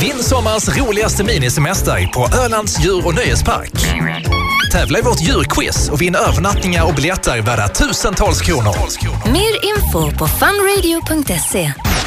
Din sommars roligaste minisemester på Ölands djur- och nöjespark. Tävla i vårt djurquiz och vinn övernattningar och biljetter värda tusentals kronor. Mer info på funradio.se.